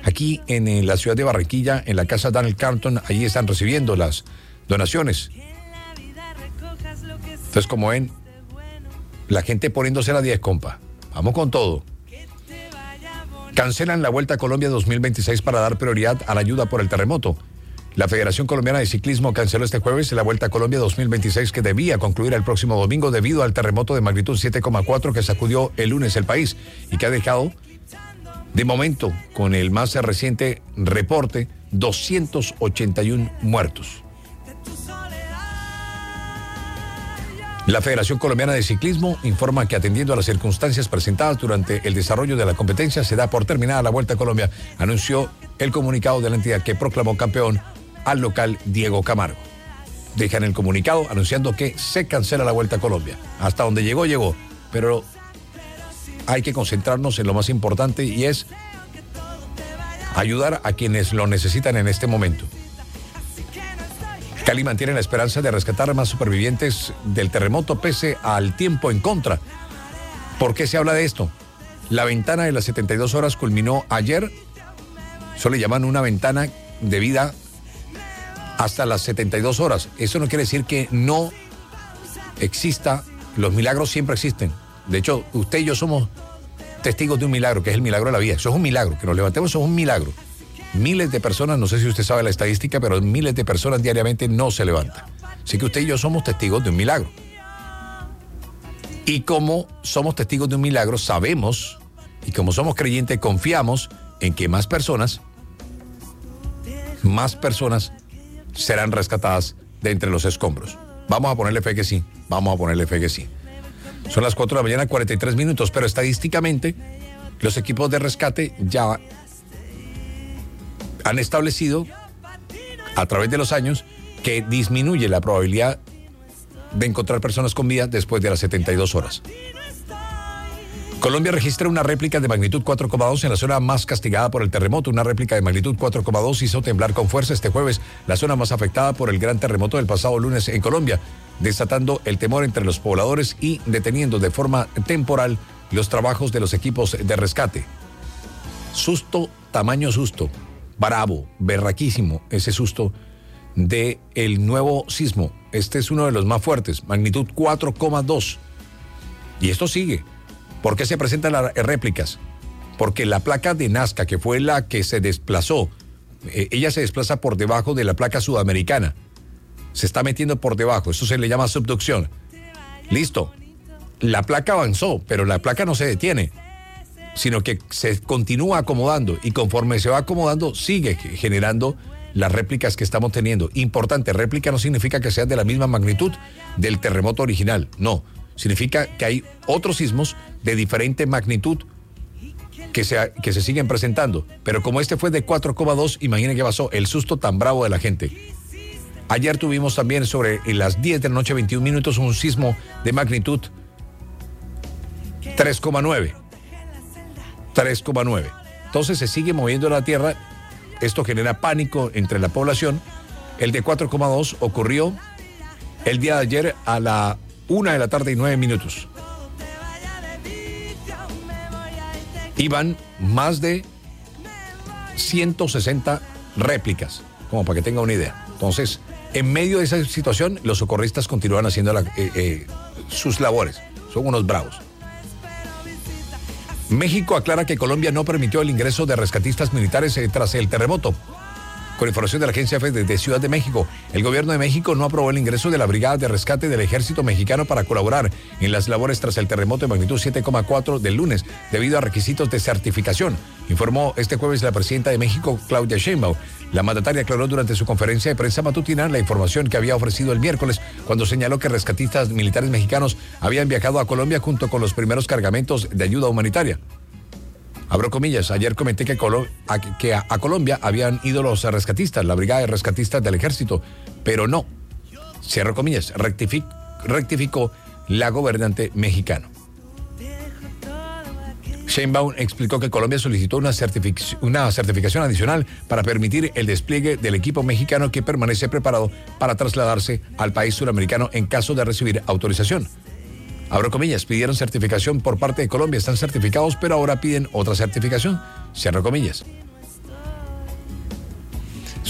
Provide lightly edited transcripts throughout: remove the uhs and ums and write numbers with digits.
Aquí en la ciudad de Barranquilla, en la casa Daniel Carlton, allí están recibiendo las donaciones. Entonces, como ven, la gente poniéndose la 10, compa. Vamos con todo. Cancelan la Vuelta a Colombia 2026 para dar prioridad a la ayuda por el terremoto. La Federación Colombiana de Ciclismo canceló este jueves la Vuelta a Colombia 2026 que debía concluir el próximo domingo debido al terremoto de magnitud 7,4 que sacudió el lunes el país y que ha dejado, de momento, con el más reciente reporte, 281 muertos. La Federación Colombiana de Ciclismo informa que atendiendo a las circunstancias presentadas durante el desarrollo de la competencia se da por terminada la Vuelta a Colombia, anunció el comunicado de la entidad que proclamó campeón al local Diego Camargo. Dejan el comunicado anunciando que se cancela la Vuelta a Colombia. Hasta donde llegó, llegó. Pero hay que concentrarnos en lo más importante y es ayudar a quienes lo necesitan en este momento. Cali mantiene la esperanza de rescatar más supervivientes del terremoto pese al tiempo en contra. ¿Por qué se habla de esto? La ventana de las 72 horas culminó ayer. Eso le llaman una ventana de vida hasta las 72 horas. Eso no quiere decir que no exista. Los milagros siempre existen. De hecho, usted y yo somos testigos de un milagro, que es el milagro de la vida. Eso es un milagro. Que nos levantemos, eso es un milagro. Miles de personas, no sé si usted sabe la estadística, pero miles de personas diariamente no se levantan. Así que usted y yo somos testigos de un milagro. Y como somos testigos de un milagro, sabemos, y como somos creyentes, confiamos en que más personas serán rescatadas de entre los escombros. Vamos a ponerle fe que sí, Son las 4 de la mañana, 43 minutos, pero estadísticamente los equipos de rescate ya han establecido a través de los años que disminuye la probabilidad de encontrar personas con vida después de las 72 horas. Colombia registra una réplica de magnitud 4,2 en la zona más castigada por el terremoto. Una réplica de magnitud 4,2 hizo temblar con fuerza este jueves la zona más afectada por el gran terremoto del pasado lunes en Colombia, desatando el temor entre los pobladores y deteniendo de forma temporal los trabajos de los equipos de rescate. Susto, tamaño susto. Bravo, berraquísimo ese susto de el nuevo sismo. Este es uno de los más fuertes, magnitud 4,2. Y esto sigue. ¿Por qué se presentan las réplicas? Porque la placa de Nazca, que fue la que se desplazó, ella se desplaza por debajo de la placa sudamericana. Se está metiendo por debajo, eso se le llama subducción. Listo. La placa avanzó, pero la placa no se detiene, sino que se continúa acomodando y conforme se va acomodando sigue generando las réplicas que estamos teniendo. Importante, réplica no significa que sean de la misma magnitud del terremoto original, no. Significa que hay otros sismos de diferente magnitud que se siguen presentando. Pero como este fue de 4,2, imaginen qué pasó, el susto tan bravo de la gente. Ayer tuvimos también sobre las 10 de la noche, 21 minutos, un sismo de magnitud 3,9. Entonces se sigue moviendo la tierra. Esto genera pánico entre la población. El de 4,2 ocurrió el día de ayer a la 1:09 p.m. Iban más de 160 réplicas, como para que tenga una idea. Entonces, en medio de esa situación, los socorristas continúan haciendo sus labores. Son unos bravos. México aclara que Colombia no permitió el ingreso de rescatistas militares tras el terremoto. Con información de la Agencia EFE de Ciudad de México, el gobierno de México no aprobó el ingreso de la Brigada de Rescate del Ejército Mexicano para colaborar en las labores tras el terremoto de magnitud 7,4 del lunes, debido a requisitos de certificación, informó este jueves la presidenta de México, Claudia Sheinbaum. La mandataria aclaró durante su conferencia de prensa matutina la información que había ofrecido el miércoles, cuando señaló que rescatistas militares mexicanos habían viajado a Colombia junto con los primeros cargamentos de ayuda humanitaria. Abro comillas, ayer comenté que a Colombia habían ido los rescatistas, la Brigada de Rescatistas del Ejército, pero no, cierro comillas, rectificó la gobernante mexicana. Sheinbaum explicó que Colombia solicitó una certificación adicional para permitir el despliegue del equipo mexicano que permanece preparado para trasladarse al país suramericano en caso de recibir autorización. Abro comillas, pidieron certificación por parte de Colombia, están certificados, pero ahora piden otra certificación. Cierro comillas.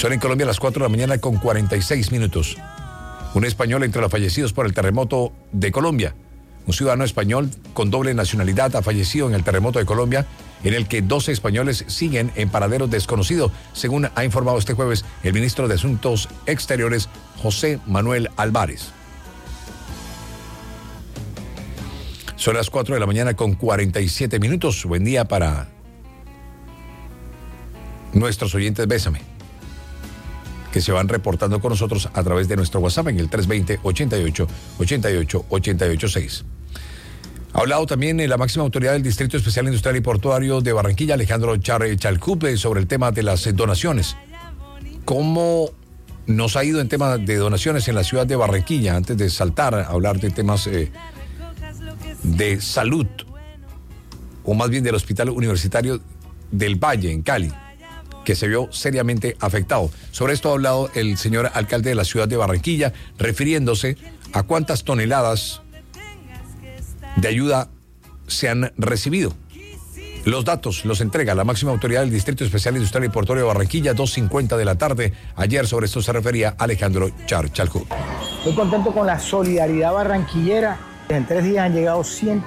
Son en Colombia las 4 de la mañana con 46 minutos. Un español entre los fallecidos por el terremoto de Colombia. Un ciudadano español con doble nacionalidad ha fallecido en el terremoto de Colombia, en el que 12 españoles siguen en paraderos desconocidos, según ha informado este jueves el ministro de Asuntos Exteriores, José Manuel Álvarez. Son las 4 de la mañana con 47 minutos. Buen día para nuestros oyentes Bésame, que se van reportando con nosotros a través de nuestro WhatsApp en el 320-88-88-886. Ha hablado también la máxima autoridad del Distrito Especial Industrial y Portuario de Barranquilla, Alejandro Chalcup, sobre el tema de las donaciones. ¿Cómo nos ha ido en tema de donaciones en la ciudad de Barranquilla? Antes de saltar a hablar de temas de salud, o más bien del Hospital Universitario del Valle, en Cali, que se vio seriamente afectado. Sobre esto ha hablado el señor alcalde de la ciudad de Barranquilla, refiriéndose a cuántas toneladas de ayuda se han recibido. Los datos los entrega la máxima autoridad del Distrito Especial Industrial y Portuario de Barranquilla, 2:50 de la tarde. Ayer sobre esto se refería Alejandro Chalcup. Estoy contento con la solidaridad barranquillera. En 3 días han llegado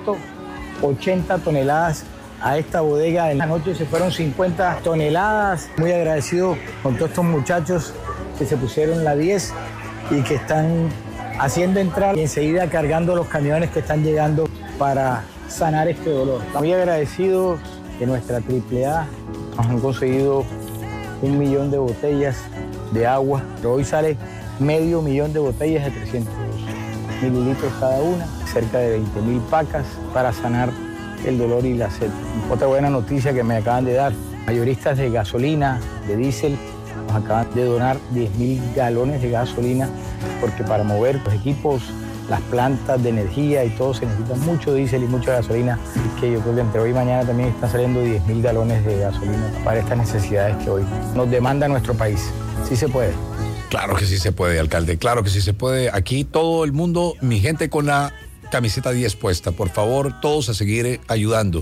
180 toneladas a esta bodega. En la noche se fueron 50 toneladas. Muy agradecido con todos estos muchachos que se pusieron la 10 y que están haciendo entrar y enseguida cargando los camiones que están llegando para sanar este dolor. Muy agradecido de nuestra AAA. Nos han conseguido 1 millón de botellas de agua. Pero hoy sale 500.000 de botellas de 300 mililitros cada una, cerca de 20.000 pacas para sanar el dolor y la sed. Otra buena noticia que me acaban de dar: mayoristas de gasolina, de diésel, nos acaban de donar 10.000 galones de gasolina, porque para mover los equipos, las plantas de energía y todo se necesita mucho diésel y mucha gasolina, y que yo creo que entre hoy y mañana también están saliendo 10.000 galones de gasolina para estas necesidades que hoy nos demanda nuestro país. Sí se puede. Claro que sí se puede, alcalde, claro que sí se puede. Aquí todo el mundo, mi gente con la camiseta 10 puesta, por favor, todos a seguir ayudando.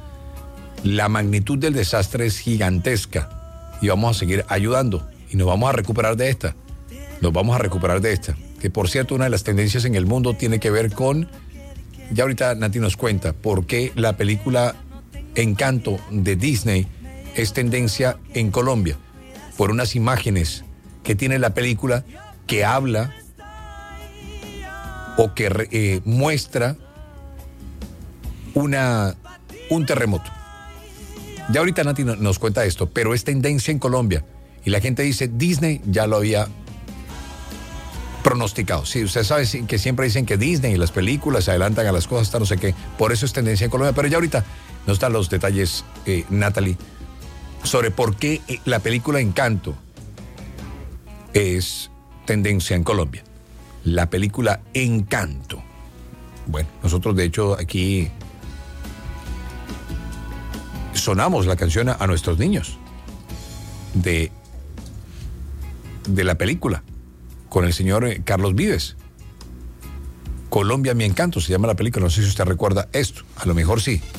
La magnitud del desastre es gigantesca y vamos a seguir ayudando y nos vamos a recuperar de esta. Nos vamos a recuperar de esta. Que por cierto, una de las tendencias en el mundo tiene que ver con, ya ahorita Nati nos cuenta por qué la película Encanto de Disney es tendencia en Colombia, por unas imágenes que tiene la película que habla o que muestra un terremoto. Ya ahorita Nati nos cuenta esto, pero es tendencia en Colombia y la gente dice Disney ya lo había pronosticado. Sí, usted sabe que siempre dicen que Disney y las películas se adelantan a las cosas, hasta no sé qué, por eso es tendencia en Colombia, pero ya ahorita nos dan los detalles, Natalie, sobre por qué la película Encanto es tendencia en Colombia. La película Encanto. Bueno, nosotros de hecho aquí sonamos la canción a nuestros niños de la película con el señor Carlos Vives. Colombia, mi encanto, se llama la película. No sé si usted recuerda esto. A lo mejor sí.